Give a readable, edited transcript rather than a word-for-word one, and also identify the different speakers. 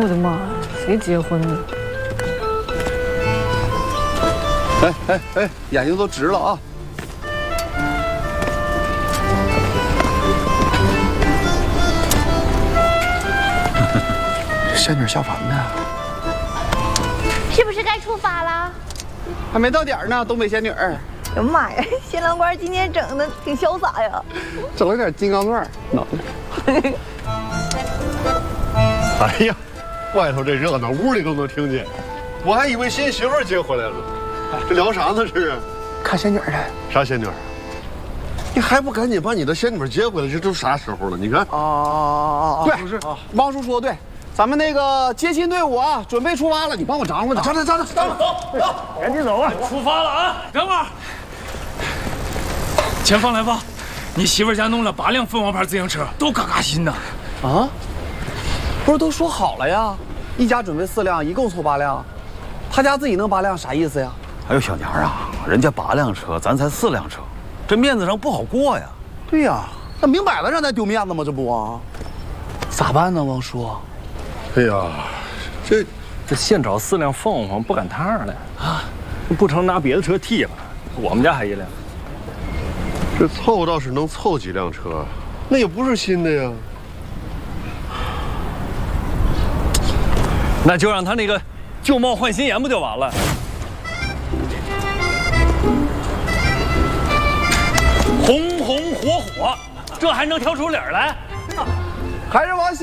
Speaker 1: 我的妈呀，谁结婚呢？
Speaker 2: 哎，眼睛都直了啊！仙女下凡呢？
Speaker 3: 是不是该出发了？
Speaker 2: 还没到点儿呢，东北仙女儿。
Speaker 4: 哎呀妈呀，新郎官今天整的挺潇洒呀，
Speaker 2: 整了点金刚钻脑袋。
Speaker 5: 哎呀，外头这热闹，屋里都能听见。我还以为新媳妇接回来了，这聊啥呢？这是
Speaker 2: 看仙女的。
Speaker 5: 啥仙女？你还不赶紧把你的仙女接回来？这都啥时候了？你看
Speaker 2: 对，不是汪叔说的对，咱们那个接亲队伍啊，准备出发了，你帮我张罗张罗。
Speaker 6: 走，赶紧走啊！
Speaker 7: 出发了啊！等会儿，前方来报，你媳妇家弄了8辆凤凰牌自行车，都嘎嘎新的。
Speaker 2: 啊？不是都说好了呀？一家准备4辆，一共凑8辆。他家自己弄8辆，啥意思呀？
Speaker 6: 哎呦，小娘啊，人家8辆车，咱才4辆车，这面子上不好过呀。
Speaker 2: 对呀，那明摆了让咱丢面子吗？这不啊？咋办呢，王叔？
Speaker 5: 哎呀，
Speaker 6: 这现找4辆凤凰不赶趟了啊！不成，拿别的车替了。我们家还1辆。
Speaker 5: 这凑倒是能凑几辆车，那也不是新的呀。
Speaker 6: 那就让他那个旧貌换新颜不就完了？红红火火，这还能挑出理儿来？
Speaker 2: 还是往